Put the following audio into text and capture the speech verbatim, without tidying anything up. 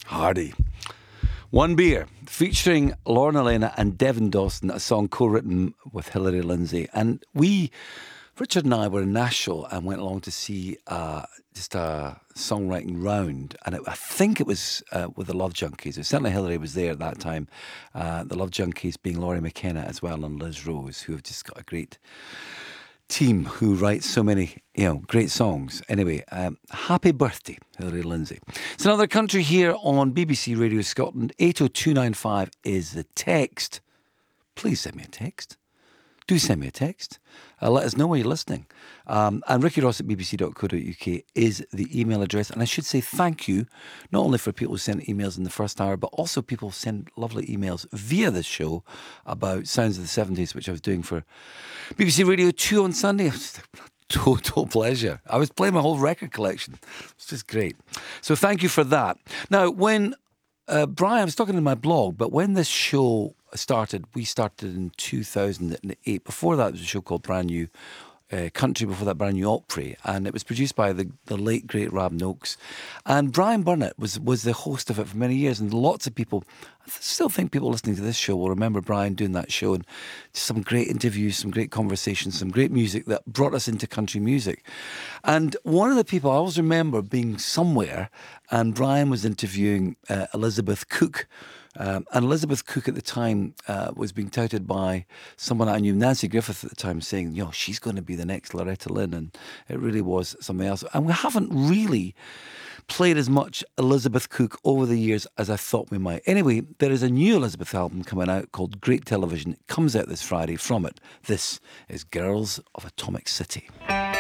Hardy. One Beer, featuring Lauren Elena and Devin Dawson, a song co-written with Hilary Lindsay. And we, Richard and I, were in Nashville and went along to see uh, just a songwriting round. And it, I think it was uh, with the Love Junkies. It, certainly Hilary was there at that time. Uh, the Love Junkies being Laurie McKenna as well, and Liz Rose, who have just got a great team who writes so many, you know, great songs. Anyway, um, happy birthday, Hilary Lindsay. It's Another Country here on B B C Radio Scotland. eight oh two nine five is the text. Please send me a text. Do send me a text. Uh, let us know where you're listening. Um, and Ricky Ross at b b c dot co dot u k is the email address. And I should say thank you, not only for people who sent emails in the first hour, but also people who send lovely emails via this show about Sounds of the seventies, which I was doing for B B C Radio two on Sunday. It was a total pleasure. I was playing my whole record collection. It's just great. So thank you for that. Now, when uh, Brian, I was talking in my blog, but when this show started, we started in two thousand eight. Before that, there was a show called Brand New uh, Country, before that Brand New Opry, and it was produced by the, the late, great Rab Noakes. And Brian Burnett was, was the host of it for many years, and lots of people, I still think people listening to this show will remember Brian doing that show, and just some great interviews, some great conversations, some great music that brought us into country music. And one of the people I always remember being somewhere, and Brian was interviewing uh, Elizabeth Cook. Um, and Elizabeth Cook at the time uh, was being touted by someone I knew, Nancy Griffith at the time, saying, you know, she's going to be the next Loretta Lynn. And it really was something else. And we haven't really played as much Elizabeth Cook over the years as I thought we might. Anyway, there is a new Elizabeth album coming out called Great Television. It comes out this Friday. From it, this is Girls of Atomic City.